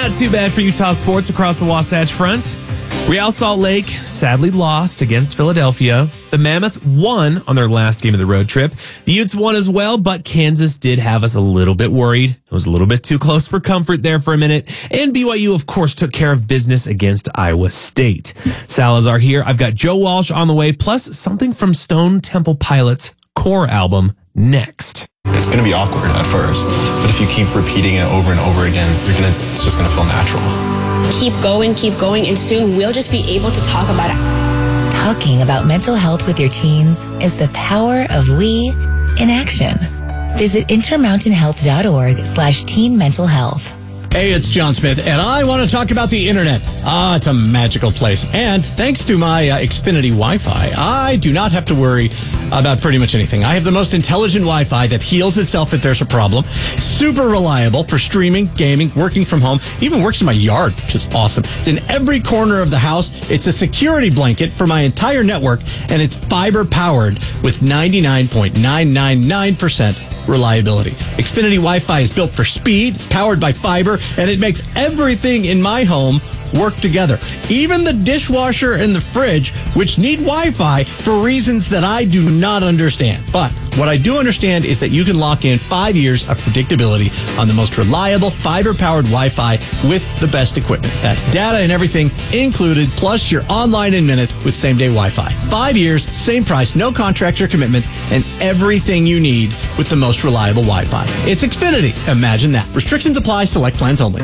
Not too bad for Utah sports across the Wasatch Front. Real Salt Lake sadly lost against Philadelphia. The Mammoth won on their last game of the road trip. The Utes won as well, but Kansas did have us a little bit worried. It was a little bit too close for comfort there for a minute. And BYU, of course, took care of business against Iowa State. Salazar here. I've got Joe Walsh on the way, plus something from Stone Temple Pilots' core album next. It's going to be awkward at first, but if you keep repeating it over and over again, it's just going to feel natural. Keep going, and soon we'll just be able to talk about it. Talking about mental health with your teens is the power of we in action. Visit intermountainhealth.org/teen mental health. Hey, it's John Smith, and I want to talk about the internet. It's a magical place. And thanks to my Xfinity Wi-Fi, I do not have to worry about pretty much anything. I have the most intelligent Wi-Fi that heals itself if there's a problem. Super reliable for streaming, gaming, working from home. Even works in my yard, which is awesome. It's in every corner of the house. It's a security blanket for my entire network, and it's fiber-powered with 99.999% reliability. Xfinity Wi-Fi is built for speed, it's powered by fiber, and it makes everything in my home work together. Even the dishwasher and the fridge, which need Wi-Fi for reasons that I do not understand. But what I do understand is that you can lock in 5 years of predictability on the most reliable fiber-powered Wi-Fi with the best equipment. That's data and everything included, plus you're online in minutes with same-day Wi-Fi. 5 years, same price, no contracts or commitments, and everything you need with the most reliable Wi-Fi. It's Xfinity. Imagine that. Restrictions apply. Select plans only.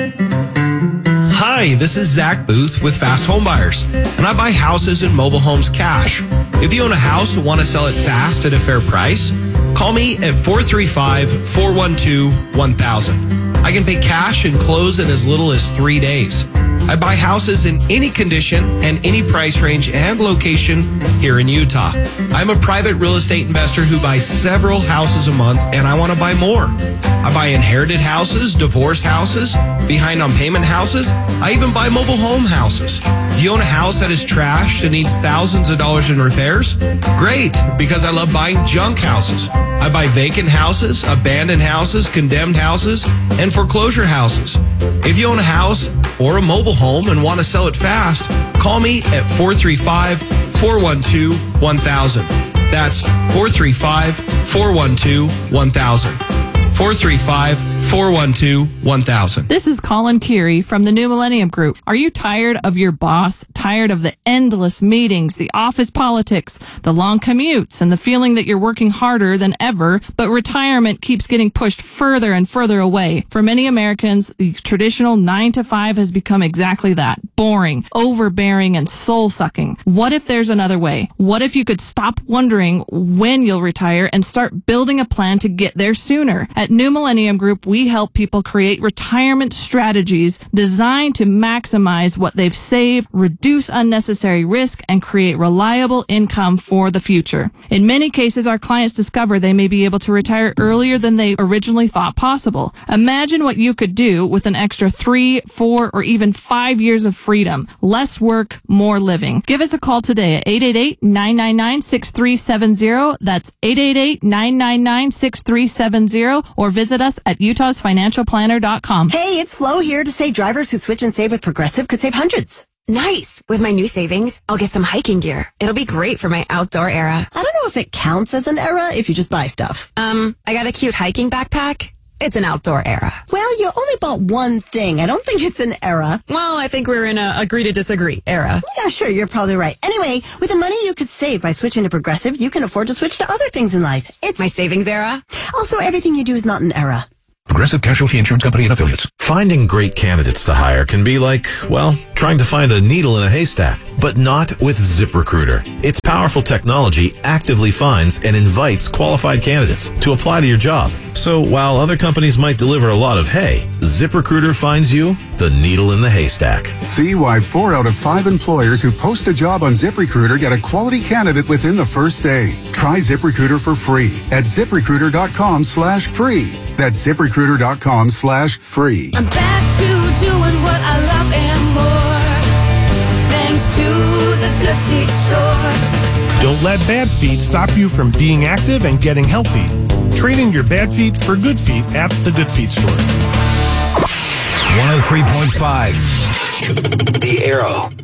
Hi, this is Zach Booth with Fast Home Buyers, and I buy houses and mobile homes cash. If you own a house and want to sell it fast at a fair price, call me at 435-412-1000. I can pay cash and close in as little as 3 days. I buy houses in any condition and any price range and location here in Utah. I'm a private real estate investor who buys several houses a month, and I want to buy more. I buy inherited houses, divorce houses, behind on payment houses. I even buy mobile home houses. If you own a house that is trashed and needs thousands of dollars in repairs, great, because I love buying junk houses. I buy vacant houses, abandoned houses, condemned houses, and foreclosure houses. If you own a house or a mobile home and want to sell it fast, call me at 435-412-1000. That's 435-412-1000. 435-412-1000. This is Colin Keary from the New Millennium Group. Are you tired of your boss? Tired of the endless meetings, the office politics, the long commutes, and the feeling that you're working harder than ever, but retirement keeps getting pushed further and further away? For many Americans, the traditional 9 to 5 has become exactly that. Boring, overbearing, and soul-sucking. What if there's another way? What if you could stop wondering when you'll retire and start building a plan to get there sooner? At New Millennium Group, we help people create retirement strategies designed to maximize what they've saved, reduce unnecessary risk, and create reliable income for the future. In many cases, our clients discover they may be able to retire earlier than they originally thought possible. Imagine what you could do with an extra 3, 4, or even 5 years of freedom. Less work, more living. Give us a call today at 888-999-6370. That's 888-999-6370. Or visit us at utahsfinancialplanner.com. Hey, it's Flo here to say drivers who switch and save with Progressive could save hundreds. Nice. With my new savings, I'll get some hiking gear. It'll be great for my outdoor era. I don't know if it counts as an era if you just buy stuff. I got a cute hiking backpack. It's an outdoor era. Well, you only bought one thing. I don't think it's an era. Well, I think we're in a agree to disagree era. Yeah, sure, you're probably right. Anyway, with the money you could save by switching to Progressive, you can afford to switch to other things in life. It's my savings era. Also, everything you do is not an era. Progressive Casualty Insurance Company and Affiliates. Finding great candidates to hire can be like, well, trying to find a needle in a haystack, but not with ZipRecruiter. Its powerful technology actively finds and invites qualified candidates to apply to your job. So while other companies might deliver a lot of hay, ZipRecruiter finds you the needle in the haystack. See why 4 out of 5 employers who post a job on ZipRecruiter get a quality candidate within the first day. Try ZipRecruiter for free at ZipRecruiter.com/free. That's ZipRecruiter.com/free. I'm back to doing what I love and more, thanks to the Good Feet store. Don't let bad feet stop you from being active and getting healthy. Trading your bad feet for good feet at the Good Feet store. 103.7 103.5. The Arrow.